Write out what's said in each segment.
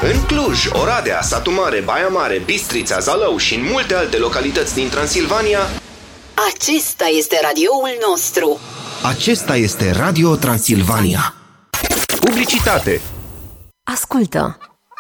În Cluj, Oradea, Satu Mare, Baia Mare, Bistrița, Zalău și în multe alte localități din Transilvania. Acesta este radioul nostru. Acesta este Radio Transilvania. Publicitate. Ascultă.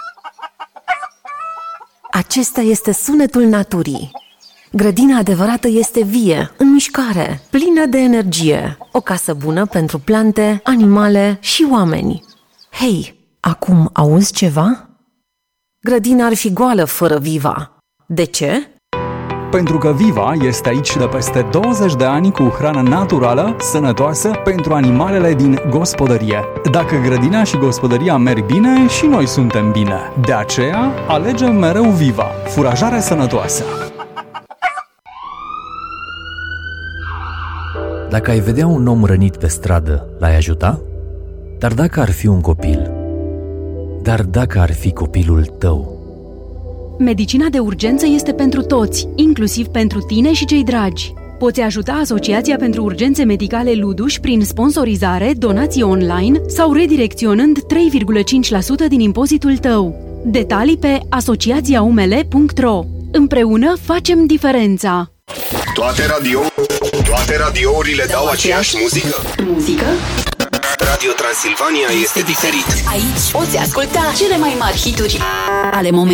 Acesta este sunetul naturii. Grădina adevărată este vie, în mișcare, plină de energie. O casă bună pentru plante, animale și oameni. Hei, acum auzi ceva? Grădina ar fi goală fără Viva. De ce? Pentru că Viva este aici de peste 20 de ani cu hrană naturală, sănătoasă pentru animalele din gospodărie. Dacă grădina și gospodăria merg bine, și noi suntem bine. De aceea, alegem mereu Viva, furajare sănătoasă. Dacă ai vedea un om rănit pe stradă, l-ai ajuta? Dar dacă ar fi un copil? Dar dacă ar fi copilul tău? Medicina de urgență este pentru toți, inclusiv pentru tine și cei dragi. Poți ajuta Asociația pentru Urgențe Medicale Luduș prin sponsorizare, donații online sau redirecționând 3,5% din impozitul tău. Detalii pe asociațiaumele.ro. Împreună facem diferența! Toate radiourile dau aceeași muzică? Muzică? Radio Transilvania este diferit. Aici poți asculta cele mai mari hituri ale momentului.